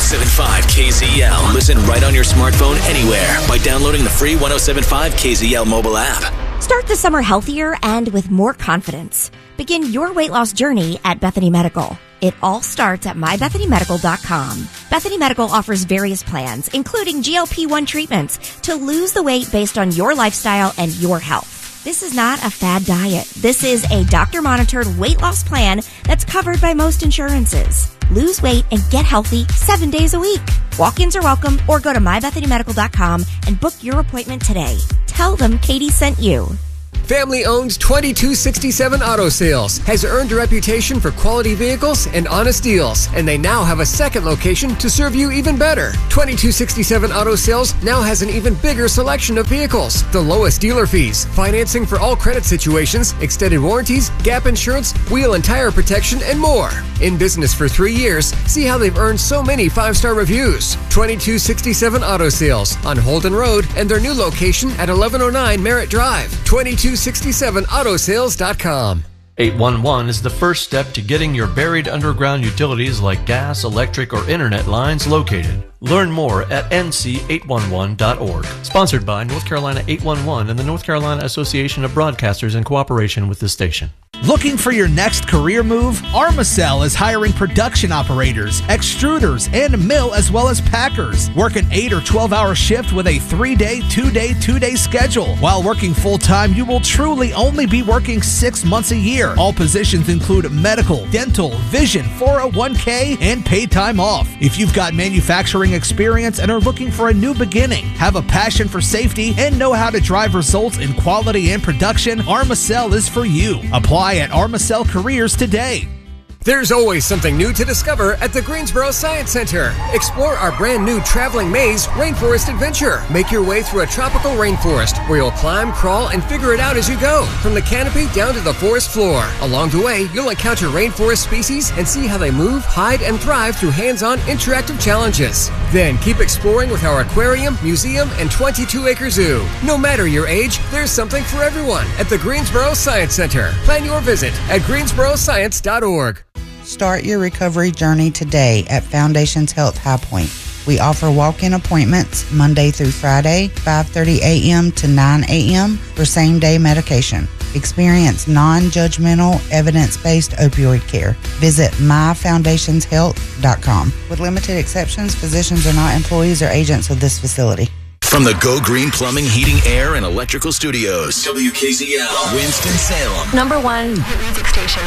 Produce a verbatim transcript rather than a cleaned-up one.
seven point five K Z L. Listen right on your smartphone anywhere by downloading the free one oh seven point five K Z L mobile app. Start the summer healthier and with more confidence. Begin your weight loss journey at Bethany Medical. It all starts at my bethany medical dot com. Bethany Medical offers various plans, including G L P one treatments, to lose the weight based on your lifestyle and your health. This is not a fad diet. This is a doctor-monitored weight loss plan that's covered by most insurances. Lose weight and get healthy seven days a week. Walk-ins are welcome, or go to my bethany medical dot com and book your appointment today. Tell them Katie sent you. Family-owned twenty-two sixty-seven Auto Sales has earned a reputation for quality vehicles and honest deals, and they now have a second location to serve you even better. twenty-two sixty-seven Auto Sales now has an even bigger selection of vehicles, the lowest dealer fees, financing for all credit situations, extended warranties, gap insurance, wheel and tire protection, and more. In business for three years, see how they've earned so many five-star reviews. twenty-two sixty-seven Auto Sales on Holden Road and their new location at eleven oh nine Merritt Drive. twenty-two sixty-seven auto sales dot com. eight one one is the first step to getting your buried underground utilities like gas, electric, or internet lines located. Learn more at N C eight one one dot org. Sponsored by North Carolina eight one one and the North Carolina Association of Broadcasters in cooperation with the station. Looking for your next career move? Armacell is hiring production operators, extruders, and mill as well as packers. Work an eight or twelve hour shift with a three-day, two-day, two-day schedule. While working full-time, you will truly only be working six months a year. All positions include medical, dental, vision, four oh one k, and paid time off. If you've got manufacturing experience and are looking for a new beginning, have a passion for safety, and know how to drive results in quality and production, Armacell is for you. Apply at Armacell Careers today. There's always something new to discover at the Greensboro Science Center. Explore our brand new Traveling Maze Rainforest Adventure. Make your way through a tropical rainforest where you'll climb, crawl, and figure it out as you go, from the canopy down to the forest floor. Along the way, you'll encounter rainforest species and see how they move, hide, and thrive through hands-on interactive challenges. Then keep exploring with our aquarium, museum, and twenty-two acre zoo. No matter your age, there's something for everyone at the Greensboro Science Center. Plan your visit at greensboro science dot org. Start your recovery journey today at Foundations Health High Point. We offer walk-in appointments Monday through Friday, five thirty a.m. to nine a.m. for same-day medication. Experience non-judgmental, evidence-based opioid care. Visit my foundations health dot com. With limited exceptions, physicians are not employees or agents of this facility. From the Go Green Plumbing, Heating, Air, and Electrical Studios, W K Z L, Winston-Salem. Number one music station.